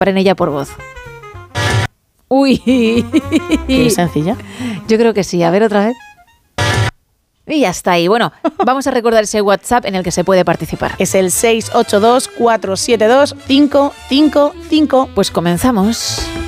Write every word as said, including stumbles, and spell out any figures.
en ella por voz. Uy. Qué sencilla. Yo creo que sí. A ver otra vez. Y ya está ahí. Bueno, vamos a recordar ese WhatsApp en el que se puede participar. Es el seis ocho dos, cuatro siete dos, cinco cinco cinco. Pues comenzamos.